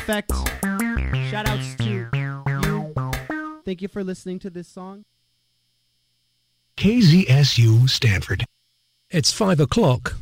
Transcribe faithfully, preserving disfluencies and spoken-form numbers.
Effect. Shout outs to you. Thank you for listening to this song. K Z S U Stanford. It's five o'clock.